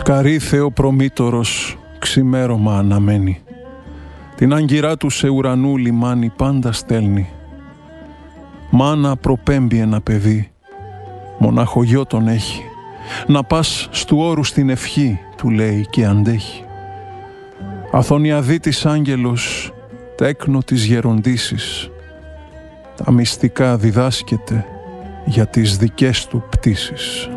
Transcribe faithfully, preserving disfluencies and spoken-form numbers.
Σκαρί Θεοπρομήτωρος ξημέρωμα αναμένει, την άγκυρά του σε ουρανού λιμάνι πάντα στέλνει. Μάνα προπέμπει ένα παιδί, μονάχο γιο τον έχει, να πας στου όρου στην ευχή, του λέει και αντέχει. Αθωνιαδίτης άγγελος, τέκνο της γεροντήσης, τα μυστικά διδάσκεται για τις δικές του πτήσεις.